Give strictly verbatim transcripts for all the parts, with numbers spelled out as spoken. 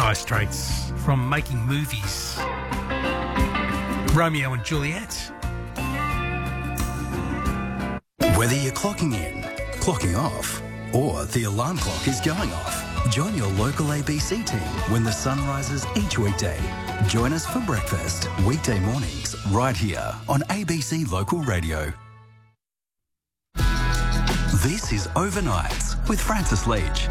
Dire Straits from Making Movies. Romeo and Juliet. Whether you're clocking in, clocking off, or the alarm clock is going off, join your local A B C team when the sun rises each weekday. Join us for breakfast, weekday mornings, right here on A B C Local Radio. This is Overnights with Francis Leach.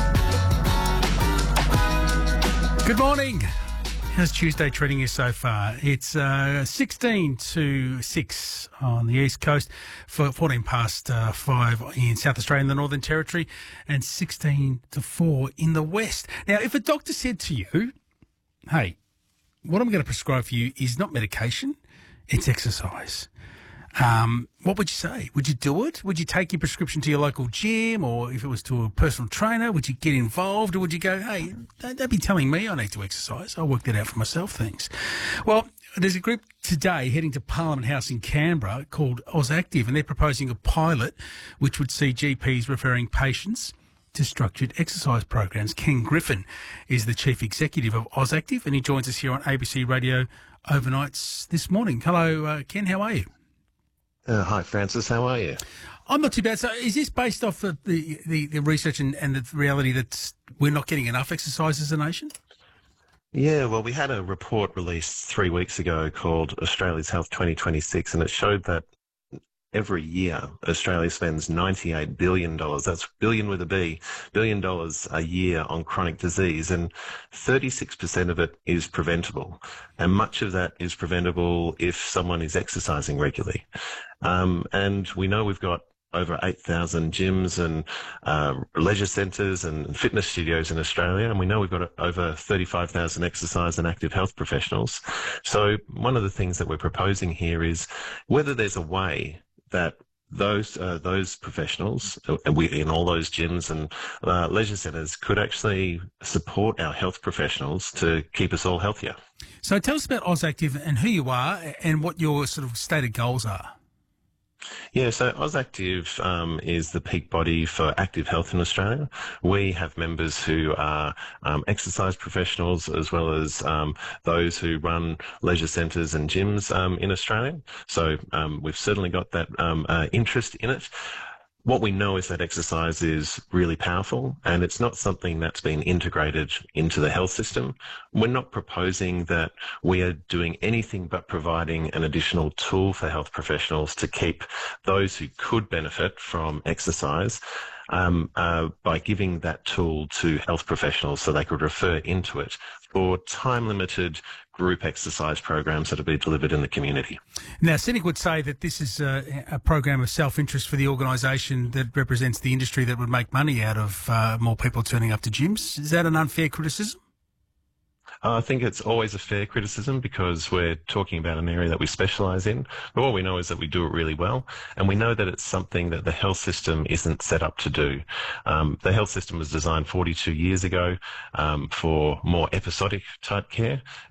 Good morning. How's Tuesday treating you so far? It's uh, sixteen to six on the East Coast, for fourteen past uh, five in South Australia and the Northern Territory, and sixteen to four in the West. Now, if a doctor said to you, hey, what I'm going to prescribe for you is not medication, it's exercise. Um, what would you say? Would you do it? Would you take your prescription to your local gym, or if it was to a personal trainer, would you get involved, or would you go, hey, don't, don't be telling me I need to exercise. I'll work that out for myself, thanks. Well, there's a group today heading to Parliament House in Canberra called AusActive, and they're proposing a pilot which would see G Ps referring patients to structured exercise programs. Ken Griffin is the Chief Executive of AusActive, and he joins us here on A B C Radio Overnights this morning. Hello, uh, Ken, how are you? Uh, hi, Francis. How are you? I'm not too bad. So is this based off the, the, the, the research and, and the reality that we're not getting enough exercise as a nation? Yeah, well, we had a report released three weeks ago called Australia's Health twenty twenty-six, and it showed that every year Australia spends ninety-eight billion dollars, that's billion with a B, billion dollars a year on chronic disease, and thirty-six percent of it is preventable. And much of that is preventable if someone is exercising regularly. Um, and we know we've got over eight thousand gyms and uh, leisure centres and fitness studios in Australia, and we know we've got over thirty-five thousand exercise and active health professionals. So one of the things that we're proposing here is whether there's a way that those uh, those professionals and we in all those gyms and uh, leisure centres could actually support our health professionals to keep us all healthier. So tell us about AusActive and who you are and what your sort of stated goals are. Yeah, so AusActive um, is the peak body for active health in Australia. We have members who are um, exercise professionals as well as um, those who run leisure centres and gyms um, in Australia. So um, we've certainly got that um, uh, interest in it. What we know is that exercise is really powerful, and it's not something that's been integrated into the health system. We're not proposing that we are doing anything but providing an additional tool for health professionals to keep those who could benefit from exercise um, uh, by giving that tool to health professionals so they could refer into it for time-limited group exercise programs that will be delivered in the community. Now, cynic would say that this is a, a program of self-interest for the organisation that represents the industry that would make money out of uh, more people turning up to gyms. Is that an unfair criticism? I think it's always a fair criticism because we're talking about an area that we specialise in, but all we know is that we do it really well, and we know that it's something that the health system isn't set up to do. Um, the health system was designed forty-two years ago um, for more episodic type care,